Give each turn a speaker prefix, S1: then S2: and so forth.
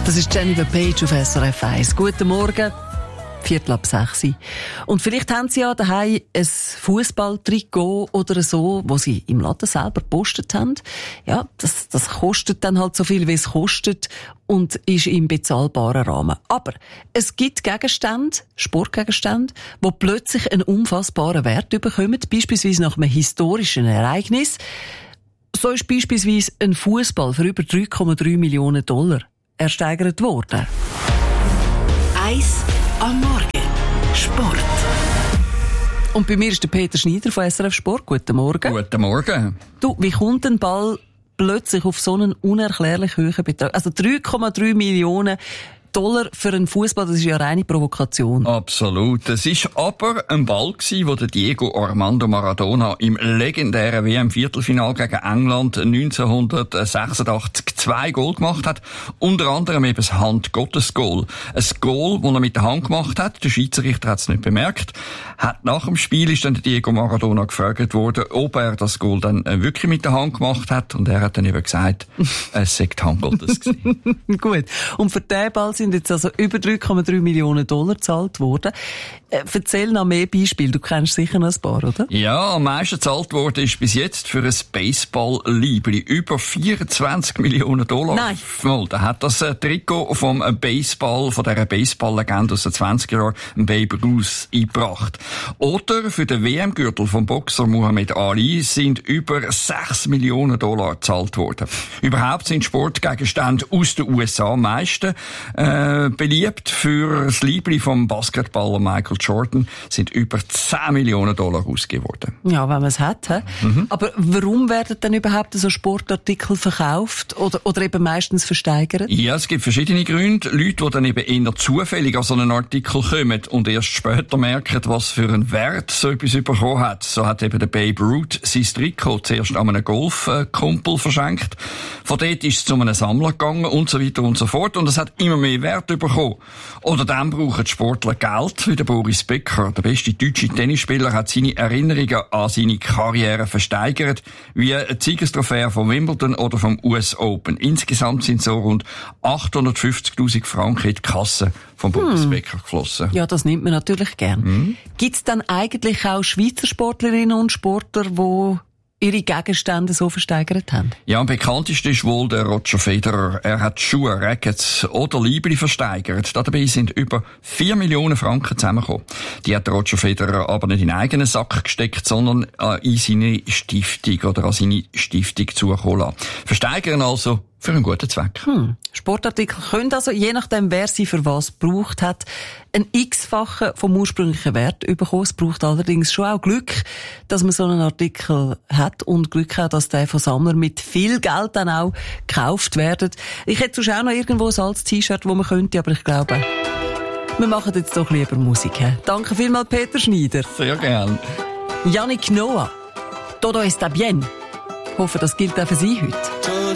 S1: Das ist Jennifer Page auf SRF 1. Guten Morgen, 5:45. Und vielleicht haben Sie ja daheim ein Fußballtrikot oder so, das Sie im Laden selber gepostet haben. Ja, das kostet dann halt so viel, wie es kostet und ist im bezahlbaren Rahmen. Aber es gibt Gegenstände, Sportgegenstände, die plötzlich einen unfassbaren Wert bekommen, beispielsweise nach einem historischen Ereignis. So ist beispielsweise ein Fußball für über 3,3 Millionen $. Ersteigert worden.
S2: 1 am Morgen. Sport.
S1: Und bei mir ist der Peter Schneider von SRF Sport. Guten Morgen.
S3: Guten Morgen.
S1: Du, wie kommt ein Ball plötzlich auf so einen unerklärlich hohen Betrag? Also 3,3 Millionen $ für einen Fußball, das ist ja eine reine Provokation.
S3: Absolut. Es ist aber ein Ball gewesen, wo der Diego Armando Maradona im legendären WM-Viertelfinal gegen England 1986 2 Goal gemacht hat. Unter anderem eben das Hand-Gottes-Goal. Ein Goal, das er mit der Hand gemacht hat. Der Schiedsrichter hat es nicht bemerkt. Nach dem Spiel ist dann der Diego Maradona gefragt worden, ob er das Goal dann wirklich mit der Hand gemacht hat. Und er hat dann eben gesagt, es sei die Hand Gottes gewesen.
S1: Gut. Und für diesen Ball sind jetzt also über 3,3 Millionen $ gezahlt worden. Erzähl noch mehr Beispiele. Du kennst sicher noch ein paar, oder?
S3: Ja, am meisten gezahlt worden ist bis jetzt für ein Baseball-Libri. Über 24 Millionen $.
S1: Nein.
S3: Da hat das Trikot vom Baseball, von dieser Baseball-Legende aus den 20er Jahren, Babe Ruth, eingebracht. Oder für den WM-Gürtel vom Boxer Muhammad Ali sind über 6 Millionen $ gezahlt worden. Überhaupt sind Sportgegenstände aus den USA am meisten beliebt. Für das Libri vom Basketballer Michael Jordan sind über 10 Millionen $ ausgegeben worden.
S1: Ja, wenn man es hat. Aber warum werden dann überhaupt so Sportartikel verkauft oder eben meistens versteigert?
S3: Ja, es gibt verschiedene Gründe. Leute, die dann eben eher zufällig an so einen Artikel kommen und erst später merken, was für einen Wert so etwas bekommen hat. So hat eben der Babe Ruth sein Trikot zuerst an einen Golfkumpel verschenkt. Von dort ist es zu einem Sammler gegangen und so weiter und so fort. Und es hat immer mehr Wert bekommen. Oder dann brauchen die Sportler Geld, wie der Boris Becker. Der beste deutsche Tennisspieler hat seine Erinnerungen an seine Karriere versteigert, wie eine Siegestrophäe von Wimbledon oder vom US Open. Insgesamt sind so rund 850.000 Franken in die Kasse von Boris Becker geflossen.
S1: Ja, das nimmt man natürlich gern. Gibt's dann eigentlich auch Schweizer Sportlerinnen und Sportler, die ihre Gegenstände so versteigert haben?
S3: Ja, am bekanntesten ist wohl der Roger Federer. Er hat Schuhe, Rackets oder Libri versteigert. Dabei sind über 4 Millionen Franken zusammengekommen. Die hat Roger Federer aber nicht in einen eigenen Sack gesteckt, sondern in seine Stiftung oder an seine Stiftung zukommen lassen. Versteigern also für einen guten Zweck.
S1: Sportartikel können also, je nachdem, wer sie für was gebraucht hat, einen x-fachen vom ursprünglichen Wert bekommen. Es braucht allerdings schon auch Glück, dass man so einen Artikel hat und Glück hat, dass der von Sammlern mit viel Geld dann auch gekauft wird. Ich hätte sonst auch noch irgendwo ein altes T-Shirt, das man könnte, aber ich glaube, wir machen jetzt doch lieber Musik. Danke vielmals, Peter Schneider.
S3: Sehr gern.
S1: Yannick Noah, Todo está bien. Ich hoffe, das gilt auch für Sie heute.